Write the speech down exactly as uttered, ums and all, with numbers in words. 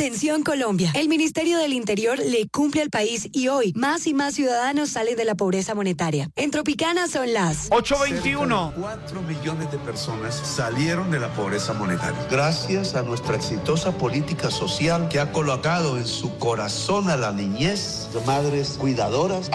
Atención Colombia, el Ministerio del Interior le cumple al país y hoy más y más ciudadanos salen de la pobreza monetaria. En Tropicana son las ocho veintiuno. cuatro millones de personas salieron de la pobreza monetaria. Gracias a nuestra exitosa política social que ha colocado en su corazón a la niñez, madres cuidadoras,